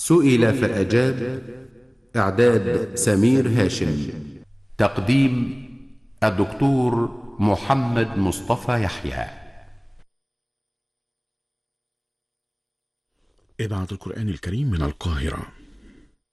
سئل فأجاب. إعداد سمير هاشم. تقديم الدكتور محمد مصطفى يحيى. إذاعة القرآن الكريم من القاهرة.